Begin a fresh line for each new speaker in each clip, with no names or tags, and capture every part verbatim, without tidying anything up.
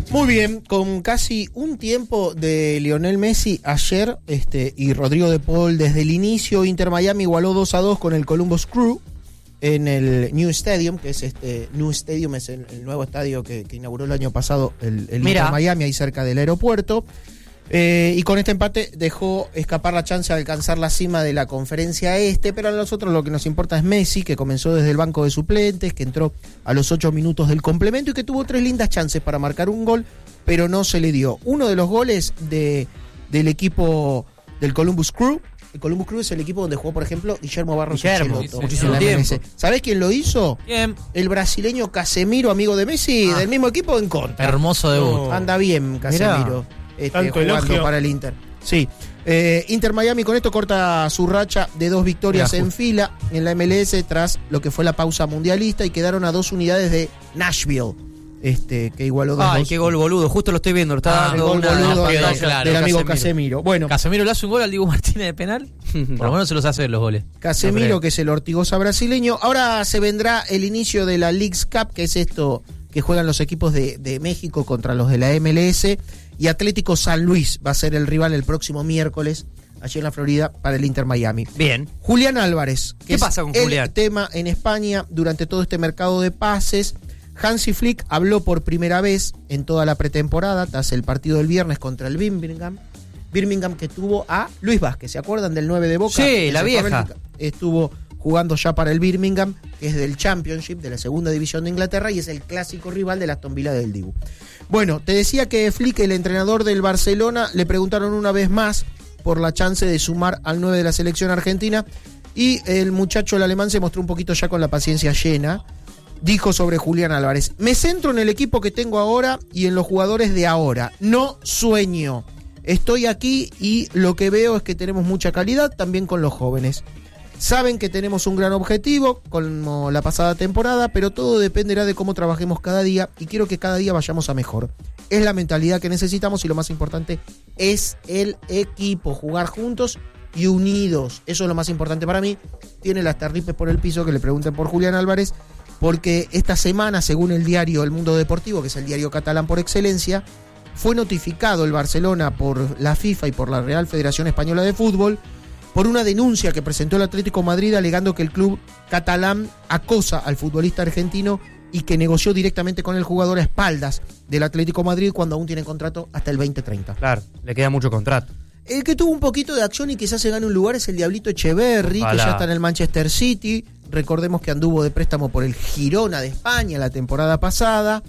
Muy bien, con casi un tiempo de Lionel Messi ayer este, y Rodrigo de Paul desde el inicio, Inter Miami igualó dos a dos con el Columbus Crew en el New Stadium, que es este New Stadium, es el, el nuevo estadio que, que inauguró el año pasado el, el Inter Miami, ahí cerca del aeropuerto. Eh, y con este empate dejó escapar la chance de alcanzar la cima de la conferencia este, pero a nosotros lo que nos importa es Messi, que comenzó desde el banco de suplentes, que entró a los ocho minutos del complemento y que tuvo tres lindas chances para marcar un gol, pero no se le dio. Uno de los goles de, del equipo del Columbus Crew, el Columbus Crew es el equipo donde jugó, por ejemplo, Guillermo Barros
Guillermo,
Schelotto,
muchísimo tiempo.
¿Sabés quién lo hizo?
¿Quién?
El brasileño Casemiro, amigo de Messi, ah, del mismo equipo en contra.
Hermoso debut.
No, anda bien Casemiro. Este, jugando elogio para el Inter. Sí. Eh, Inter Miami con esto corta su racha de dos victorias Mira, en fila en la M L S tras lo que fue la pausa mundialista y quedaron a dos unidades de Nashville. Este, que igualó dos.
Ay, qué gol boludo, justo lo estoy viendo, lo está
ah,
dando
el gol
una
boludo
del
claro, amigo Casemiro. Casemiro. Bueno,
Casemiro le hace un gol al Dibu Martínez de penal. Por lo menos se los hace los goles.
Casemiro, que es el ortigosa brasileño. Ahora se vendrá el inicio de la Leagues Cup, que es esto que juegan los equipos de, de México contra los de la M L S. Y Atlético San Luis va a ser el rival el próximo miércoles, allí en la Florida, para el Inter Miami.
Bien.
Julián Álvarez. Que
¿Qué
es
pasa con
el
Julián?
Tema en España durante todo este mercado de pases. Hansi Flick habló por primera vez en toda la pretemporada, tras el partido del viernes contra el Birmingham. Birmingham que tuvo a Luis Vázquez, ¿se acuerdan del nueve de Boca?
Sí, la vieja.
Estuvo jugando ya para el Birmingham, que es del Championship, de la segunda división de Inglaterra, y es el clásico rival del Aston Villa del Dibu. Bueno, te decía que Flick, el entrenador del Barcelona, le preguntaron una vez más por la chance de sumar al nueve de la selección argentina, y el muchacho, el alemán, se mostró un poquito ya con la paciencia llena. Dijo sobre Julián Álvarez: me centro en el equipo que tengo ahora y en los jugadores de ahora, no sueño. Estoy aquí y lo que veo es que tenemos mucha calidad también con los jóvenes. Saben que tenemos un gran objetivo, como la pasada temporada, pero todo dependerá de cómo trabajemos cada día y quiero que cada día vayamos a mejor. Es la mentalidad que necesitamos y lo más importante es el equipo, jugar juntos y unidos. Eso es lo más importante para mí. Tiene las tarripes por el piso, que le pregunten por Julián Álvarez, porque esta semana, según el diario El Mundo Deportivo, que es el diario catalán por excelencia, fue notificado el Barcelona por la FIFA y por la Real Federación Española de Fútbol por una denuncia que presentó el Atlético Madrid alegando que el club catalán acosa al futbolista argentino y que negoció directamente con el jugador a espaldas del Atlético Madrid cuando aún tiene contrato hasta el veinte treinta.
Claro, le queda mucho contrato.
El que tuvo un poquito de acción y quizás se gane un lugar es el Diablito Echeverri, Ojalá. que ya está en el Manchester City. Recordemos que anduvo de préstamo por el Girona de España la temporada pasada.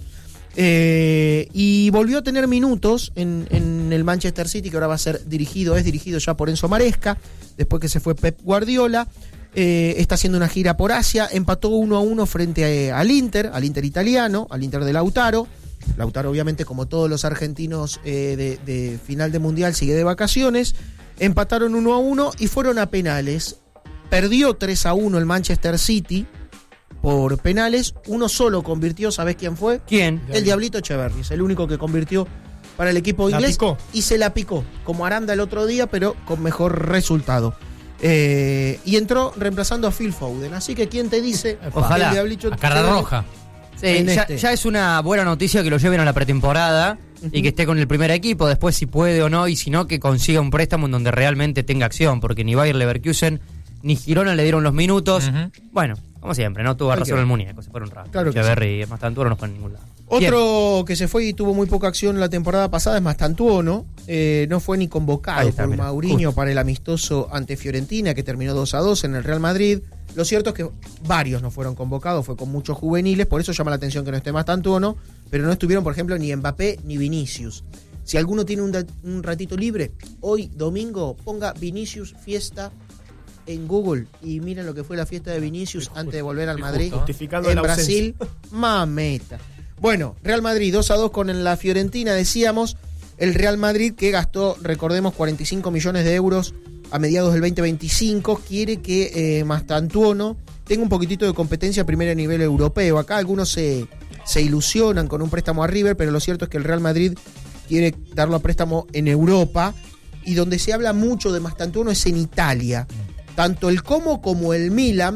Eh, y volvió a tener minutos en, en el Manchester City, que ahora va a ser dirigido, es dirigido ya por Enzo Maresca, después que se fue Pep Guardiola. Eh, está haciendo una gira por Asia, empató uno a uno frente a, al Inter, al Inter italiano, al Inter de Lautaro. Lautaro, obviamente, como todos los argentinos eh, de, de final de Mundial, sigue de vacaciones. Empataron uno a uno y fueron a penales. Perdió tres a uno el Manchester City por penales. Uno solo convirtió, ¿sabés quién fue?
¿Quién?
El Diablito Echeverri, es el único que convirtió para el equipo inglés. Y se la picó, como Aranda el otro día, pero con mejor resultado. Eh, y entró reemplazando a Phil Foden. Así que, ¿quién te dice?
Ojalá,
el Diablito
a cara roja. Sí, ya, este. ya es una buena noticia que lo lleven a la pretemporada uh-huh. y que esté con el primer equipo, después si puede o no, y si no, que consiga un préstamo en donde realmente tenga acción, porque ni Bayer Leverkusen ni Girona le dieron los minutos. Uh-huh. Bueno, como siempre, no tuvo razón el muñeco, se fueron rápido. Claro Echeverri y Mastantuono no fue en ningún lado.
Otro Bien. que se fue y tuvo muy poca acción la temporada pasada es Mastantuono. Eh, no fue ni convocado está, por mira, Mourinho justo. para el amistoso ante Fiorentina, que terminó dos a dos en el Real Madrid. Lo cierto es que varios no fueron convocados, fue con muchos juveniles, por eso llama la atención que no esté Mastantuono, pero no estuvieron, por ejemplo, ni Mbappé ni Vinicius. Si alguno tiene un, un ratito libre, hoy domingo ponga Vinicius fiesta en Google y miren lo que fue la fiesta de Vinicius justo, antes de volver al Madrid justificando en Brasil. Mameta. Bueno, Real Madrid dos a dos con la Fiorentina, decíamos. El Real Madrid, que gastó, recordemos, cuarenta y cinco millones de euros a mediados del veinte veinticinco, quiere que eh, Mastantuono tenga un poquitito de competencia primero a nivel europeo. Acá algunos se, se ilusionan con un préstamo a River, pero lo cierto es que el Real Madrid quiere darlo a préstamo en Europa, y donde se habla mucho de Mastantuono es en Italia. Tanto el Como como el Milan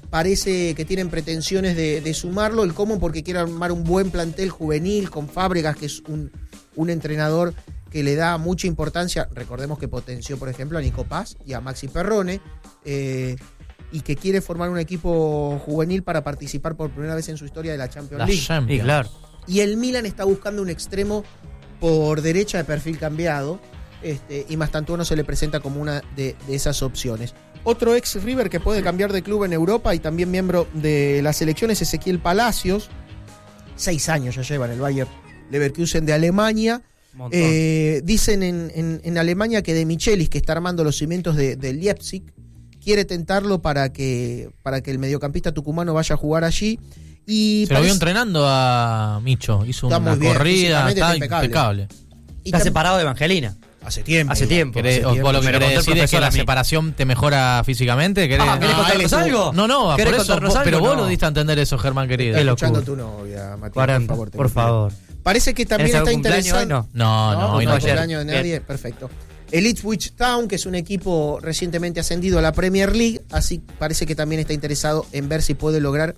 parece que tienen pretensiones de, de sumarlo. El cómo, porque quiere armar un buen plantel juvenil con Fábregas, que es un, un entrenador que le da mucha importancia. Recordemos que potenció, por ejemplo, a Nico Paz y a Maxi Perrone, eh, y que quiere formar un equipo juvenil para participar por primera vez en su historia de la Champions
La
League.
Champions.
Sí, claro.
Y el Milan está buscando un extremo por derecha de perfil cambiado, este, y Mastantuono se le presenta como una de, de esas opciones. Otro ex River que puede cambiar de club en Europa y también miembro de las selecciones, Ezequiel Palacios. Seis años ya lleva en el Bayer Leverkusen de Alemania. Eh, dicen en, en, en Alemania que De Michelis, que está armando los cimientos de, de Leipzig, quiere tentarlo para que, para que el mediocampista tucumano vaya a jugar allí. Y
se
parece,
lo vio entrenando a Micho, hizo
está
una
muy bien,
corrida, está,
está
impecable.
impecable. Y
Está
tam-
separado de Evangelina.
Hace tiempo.
Hace tiempo.
¿Querés-
hace
o-
tiempo.
vos lo que
Me lo
querés
contó el
decir es que
profesor
la
a mí.
separación te mejora físicamente? ¿Querés-
Ah, ¿querés
No,
contarnos
él
algo?
No, no, por
¿Querés
eso,
contarnos
vos-
algo?
pero vos
No.
lo diste a entender eso, Germán querido.
Qué locura.
Escuchando tu novia, Matías,
cuarenta,
por favor. te
por
lo pido.
favor.
Parece que también
¿Tenés
está
algún cumpleaños
interesado.
hoy? No.
No, no,
No,
hoy
no
no.
es
ayer.
cumpleaños de nadie.
Bien.
Perfecto. El Ipswich Town, que es un equipo recientemente ascendido a la Premier League, así parece que también está interesado en ver si puede lograr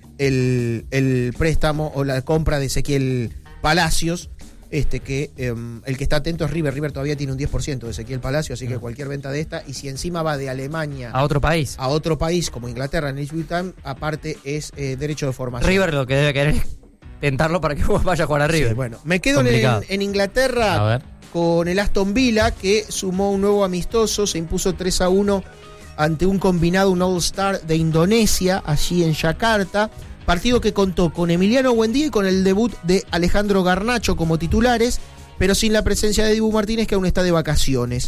el, el préstamo o la compra de Ezequiel Palacios. Este que eh, el que está atento es River. River todavía tiene un diez por ciento de Ezequiel Palacios, así que cualquier venta de esta, y si encima va de Alemania
A otro país.
a otro país como Inglaterra en Ipswich Town, aparte es eh, derecho de formación.
River lo que debe querer es tentarlo para que vos vayas a jugar a River.
Sí, bueno, me quedo en,
Complicado.
en Inglaterra
A ver.
con el Aston Villa, que sumó un nuevo amistoso, se impuso tres a uno ante un combinado, un All-Star de Indonesia, allí en Yakarta. Partido que contó con Emiliano Buendía y con el debut de Alejandro Garnacho como titulares, pero sin la presencia de Dibu Martínez, que aún está de vacaciones.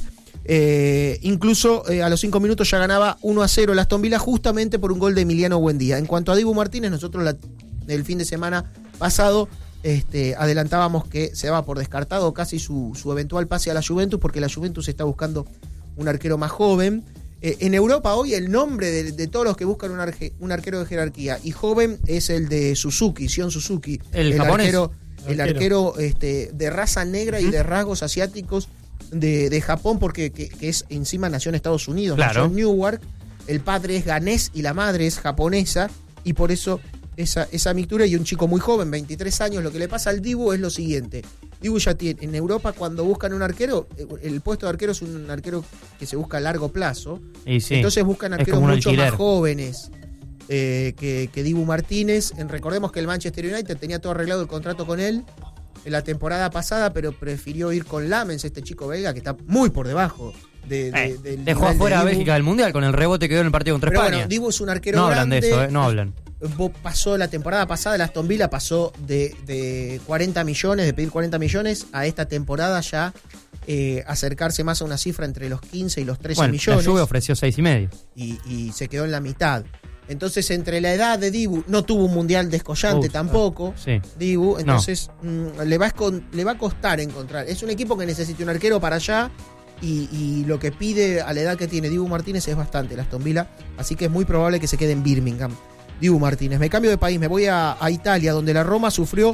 Eh, incluso eh, a los cinco minutos ya ganaba uno a cero el Aston Villa, justamente por un gol de Emiliano Buendía. En cuanto a Dibu Martínez, nosotros la, el fin de semana pasado este, adelantábamos que se daba por descartado casi su, su eventual pase a la Juventus, porque la Juventus está buscando un arquero más joven. Eh, en Europa hoy el nombre de, de todos los que buscan un, arque, un arquero de jerarquía y joven es el de Suzuki, Sion Suzuki.
El japonés.
arquero, el
Arquero.
arquero este, de raza negra y de rasgos asiáticos de, de Japón, porque que, que es encima nació en Estados Unidos,
Claro.
nació en Newark. El padre es ganés y la madre es japonesa, y por eso esa, esa mixtura. Y un chico muy joven, veintitrés años. Lo que le pasa al Dibu es lo siguiente: Dibu ya tiene, en Europa, cuando buscan un arquero, el puesto de arquero es un arquero que se busca a largo plazo.
Y sí,
Entonces buscan
es
arqueros
como un
mucho
alquiler.
más jóvenes eh, que, que Dibu Martínez. En, recordemos que el Manchester United tenía todo arreglado el contrato con él en la temporada pasada, pero prefirió ir con Lamens, este chico belga que está muy por debajo de, de,
Eh,
del
dejó
nivel
afuera a
de Dibu.
Bélgica del Mundial con el rebote que dio en el partido contra
Pero
España.
bueno, Dibu es un arquero
no hablan
grande.
de eso, eh, no hablan.
Vos pasó la temporada pasada, el Aston Villa pasó de, de cuarenta millones, de pedir cuarenta millones, a esta temporada ya eh, acercarse más a una cifra entre los quince y los trece
Bueno,
millones.
la Juve ofreció seis y medio.
Y, y se quedó en la mitad. Entonces, entre la edad de Dibu, no tuvo un mundial descollante
Uf,
tampoco,
Sí.
Dibu, entonces mm, le, va a escon- le va a costar encontrar. Es un equipo que necesita un arquero para allá, y, y lo que pide a la edad que tiene Dibu Martínez es bastante, el Aston Villa, así que es muy probable que se quede en Birmingham. Dibu Martínez. Me cambio de país, me voy a, a Italia, donde la Roma sufrió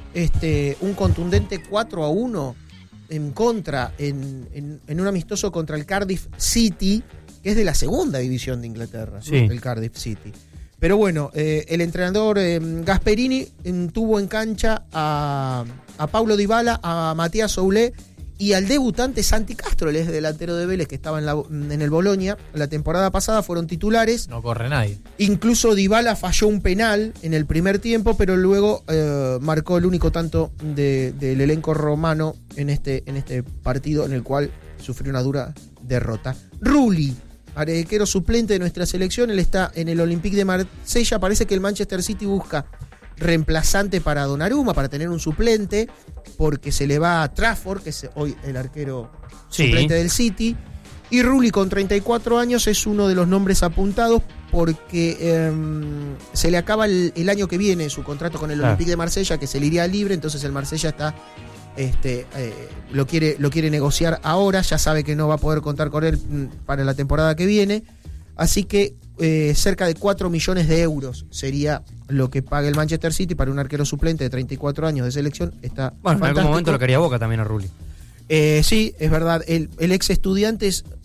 este, un contundente cuatro a uno en contra, en, en, en un amistoso contra el Cardiff City, que es de la segunda división de Inglaterra,
Sí.
¿no? El Cardiff City. Pero bueno, eh, el entrenador eh, Gasperini eh, tuvo en cancha a, a Paulo Dybala, a Matías Soulé y al debutante Santi Castro, el ex delantero de Vélez que estaba en, la, en el Bolonia la temporada pasada, fueron titulares.
No corre nadie.
Incluso Dybala falló un penal en el primer tiempo, pero luego eh, marcó el único tanto de, del elenco romano en este, en este partido, en el cual sufrió una dura derrota. Rulli, arquero suplente de nuestra selección, él está en el Olympique de Marsella. Parece que el Manchester City busca reemplazante para Donnarumma, para tener un suplente, porque se le va a Trafford, que es hoy el arquero
Sí.
suplente del City. Y Rulli, con treinta y cuatro años, es uno de los nombres apuntados, porque eh, se le acaba el, el año que viene su contrato con el
Claro.
Olympique de Marsella, que se le iría libre. Entonces el Marsella está este eh, lo quiere lo quiere negociar ahora, ya sabe que no va a poder contar con él mm, para la temporada que viene, así que eh, cerca de cuatro millones de euros sería lo que paga el Manchester City para un arquero suplente de treinta y cuatro años de selección. Está
Bueno, en algún
fantástico.
momento lo quería Boca también a Rulli.
Eh, sí, es verdad. El, el ex Estudiantes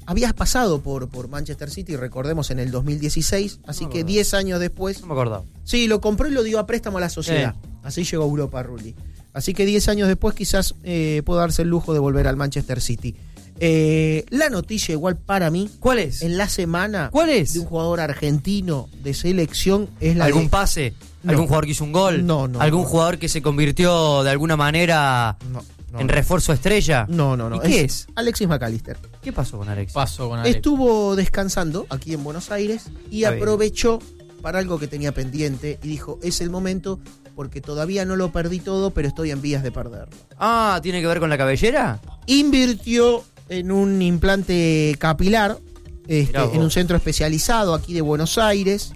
habías pasado por, por Manchester City, recordemos, en el dos mil dieciséis, así no que diez años después...
No me acordaba.
Sí, lo compró y lo dio a préstamo a la sociedad. Sí. Así llegó a Europa, Rulli. Así que diez años después quizás eh, pueda darse el lujo de volver al Manchester City. Eh, la noticia igual para mí...
¿Cuál es?
En la semana...
¿Cuál es?
De un jugador argentino de selección es la
¿Algún
de...
pase? No. ¿Algún jugador que hizo un gol?
No, no.
¿Algún
no.
jugador que se convirtió de alguna manera
no, no,
en
no.
refuerzo estrella?
No, no, no.
¿Y qué es? es?
Alexis McAllister.
¿Qué pasó con Alexis?
Pasó con Alexis.
Estuvo descansando aquí en Buenos Aires y
Está
aprovechó bien. para algo que tenía pendiente y dijo, es el momento porque todavía no lo perdí todo, pero estoy en vías de perderlo.
Ah, ¿tiene que ver con la cabellera?
Invirtió en un implante capilar, este, en un centro especializado aquí de Buenos Aires.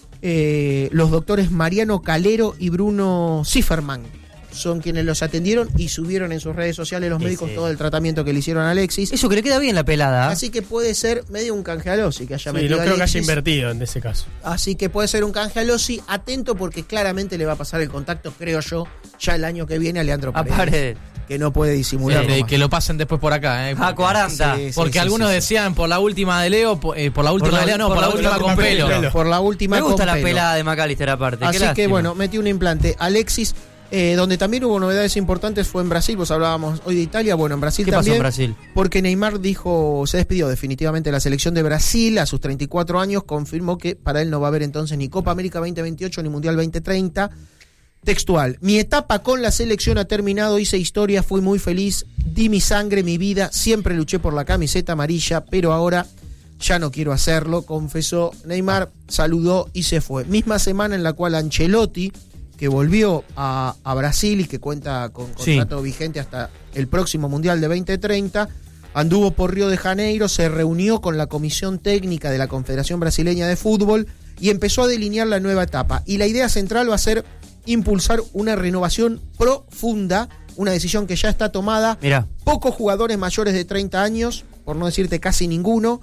Eh, los doctores Mariano Calero y Bruno Zifferman son quienes los atendieron y subieron en sus redes sociales los médicos sí, sí. todo el tratamiento que le hicieron a Alexis.
Eso que le queda bien la pelada.
Así que puede ser medio un canje a Lossi que haya
sí,
metido
no creo
Alexis.
que haya invertido en ese caso.
Así que puede ser un canje a Lossi. Atento porque claramente le va a pasar el contacto, creo yo, ya el año que viene a Leandro Paredes.
Paredes.
Que no puede disimular.
Sí, que lo pasen después por acá. Eh,
a cuarenta.
Sí, sí, porque sí, algunos sí, decían por la última de Leo, por, eh, por la última por la, de Leo, no, por, por la, la última, última con pelo. pelo.
Por la última
Me gusta
con
la
pelo.
pelada de McAllister aparte.
Así que bueno, metió un implante. Alexis, eh, donde también hubo novedades importantes fue en Brasil. Vos hablábamos hoy de Italia. Bueno, en Brasil
¿Qué
también.
¿Qué pasó en Brasil?
Porque Neymar dijo, se despidió definitivamente de la selección de Brasil a sus treinta y cuatro años. Confirmó que para él no va a haber entonces ni Copa América veinte veintiocho ni Mundial veinte treinta. Textual, mi etapa con la selección ha terminado, hice historia, fui muy feliz, di mi sangre, mi vida, siempre luché por la camiseta amarilla, pero ahora ya no quiero hacerlo, confesó Neymar, saludó y se fue. Misma semana en la cual Ancelotti, que volvió a, a Brasil y que cuenta con contrato sí. vigente hasta el próximo Mundial de veinte treinta, anduvo por Río de Janeiro, se reunió con la comisión técnica de la Confederación Brasileña de Fútbol y empezó a delinear la nueva etapa. Y la idea central va a ser impulsar una renovación profunda, una decisión que ya está tomada.
Mirá.
Pocos jugadores mayores de treinta años, por no decirte casi ninguno.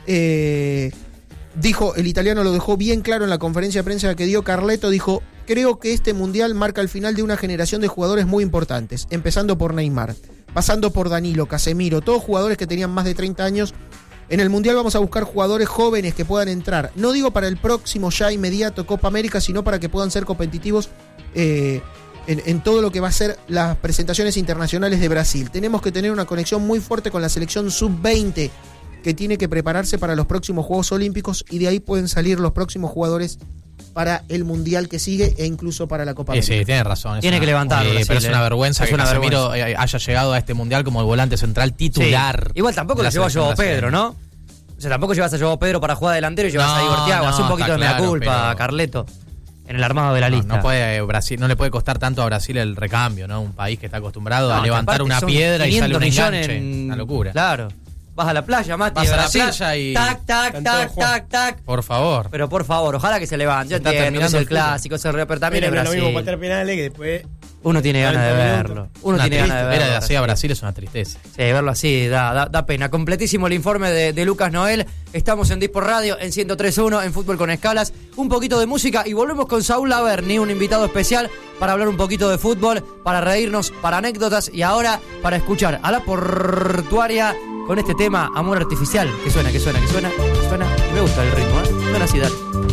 Eh, dijo, el italiano lo dejó bien claro en la conferencia de prensa que dio Carleto, dijo, creo que este mundial marca el final de una generación de jugadores muy importantes, empezando por Neymar, pasando por Danilo, Casemiro, todos jugadores que tenían más de treinta años. En el Mundial vamos a buscar jugadores jóvenes que puedan entrar, no digo para el próximo ya inmediato Copa América, sino para que puedan ser competitivos eh, en, en todo lo que va a ser las presentaciones internacionales de Brasil. Tenemos que tener una conexión muy fuerte con la selección sub veinte, que tiene que prepararse para los próximos Juegos Olímpicos, y de ahí pueden salir los próximos jugadores para el Mundial que sigue e incluso para la Copa
sí,
América.
Sí, tiene razón.
Tiene
una,
que levantarlo.
Eh, pero es una vergüenza
es
que
una
Casemiro
vergüenza.
haya llegado a este Mundial como el volante central titular.
Sí. Igual tampoco lo llevó a Joao Pedro, ¿no? O sea, tampoco llevas a Joao Pedro para jugar delantero y llevas
no,
a Igor Thiago.
No,
hace un poquito de
claro,
mea culpa
pero...
a Carleto en el armado de la
no,
lista.
No, puede, Brasil, no le puede costar tanto a Brasil el recambio, ¿no? Un país que está acostumbrado no, a levantar una piedra y sale un enganche. En... Una locura.
Claro. Vas a la playa, Mati.
Vas a
Brasil,
la playa y...
Tac, tac, tac, tac, tac.
Por favor.
Pero por favor, ojalá que se levante. Yo entiendo, es el, el clásico, es el rey, pero también
pero
es
no
Brasil.
lo mismo patear penales que después...
Uno tiene ganas de verlo. Uno tiene ganas de verlo.
Ver así a Brasil es una tristeza.
Sí, verlo así da, da, da pena. Completísimo el informe de, de Lucas Noel. Estamos en Dispor Radio, en ciento tres punto uno, en Fútbol con Escalas. Un poquito de música y volvemos con Saúl Laverni, un invitado especial para hablar un poquito de fútbol, para reírnos, para anécdotas y ahora para escuchar a la portuaria con este tema Amor Artificial. Que suena, que suena, que suena, que suena. Me gusta el ritmo, ¿eh? Suena así, dale.